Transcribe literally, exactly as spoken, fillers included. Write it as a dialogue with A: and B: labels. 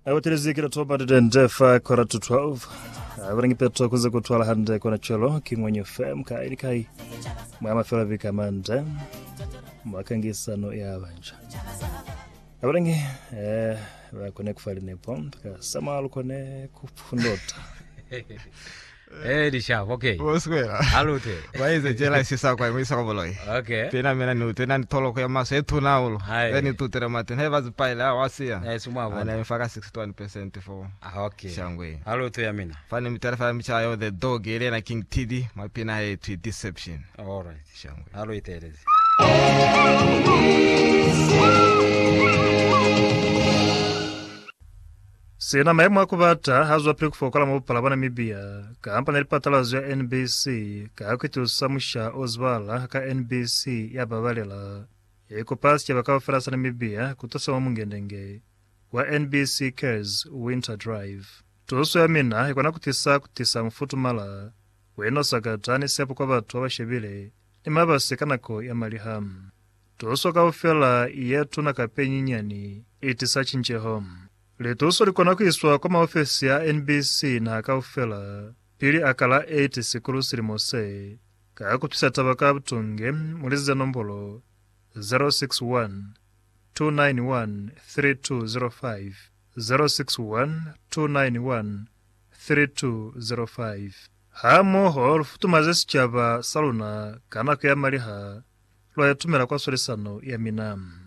A: Awatelezekira toba ndefa kora to twelve. Abarangi petro kuze kutwala hande kona cholo kimwenye F M ka ilikai. Mwama fela vika mande. Mwakangisano ya abanja. Abarangi eh bakone kufali nepo ka samalu kone kufundota.
B: Eh disha okay.
C: Boswera.
B: Alute.
C: Waize jela sisa kwa mwisa koboloi.
B: Okay.
C: Pena mena nu tena tolo kwa masa etu na ulo. Eni tu tere maten heva zipaila wasia.
B: Eh sumwa bona.
C: Ana mfaka sixty-one percent for.
B: Ah okay.
C: Shangwe.
B: Alute yamina.
C: Fani mitarafa michayo the dog ile na King Tidi mapina ye to deception.
B: All right.
C: Shangwe.
B: Alute elezi.
A: Sina maemu akubata hazwa pili kufokola mabupala bana mibia. Kaampa nilipatalazo ya N B C. Kaakitu samusha ozwala ka N B C ya babalela. Eko pasi ya bakawa ferasa na mibia kutosa wa mungendenge. Wa N B C Cares Winter Drive. Tuosu ya mina ikona kutisa kutisa mfutu mala. Weno sakatani sepo kwa batu wa shebile. Ni mabasi kanako ya malihamu. Tuosu kaufela yetu na kapenyi nyani. Itisa chinche home. Letuso likona kuiswa kwa maofisi ya N B C na akaufela. Pili akala eight sikulu silimose. Kaakutisa tabaka butunge muliza nombolo zero six one two nine one three two zero five zero six one two nine one three two zero five. Hamo hol futumaze sichaba saluna kana kuyamaliha. Lwa yatumela kwa solisano ya minamu.